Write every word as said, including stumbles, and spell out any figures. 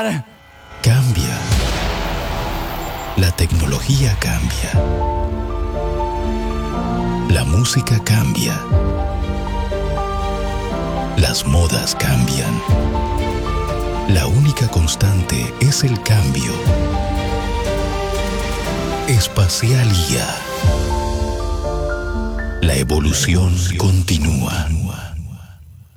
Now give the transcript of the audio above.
cambiar. Cambia. La tecnología cambia. La música cambia. Las modas cambian. La única constante es el cambio. Espacialía. La evolución continúa.